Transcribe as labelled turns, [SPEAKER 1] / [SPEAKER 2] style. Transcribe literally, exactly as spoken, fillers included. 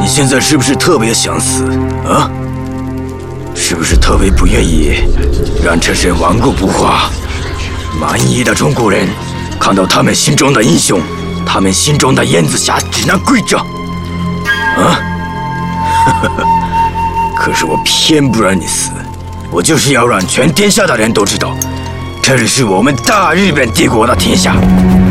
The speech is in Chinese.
[SPEAKER 1] 现在是不是特别想死啊？是不是特别不愿意让车身顽固不化？满意的中国人看到他们心中的英雄，他们心中的燕子侠只能跪着。啊！可是我偏不让你死，我就是要让全天下的人都知道，这里是我们大日本帝国的天下。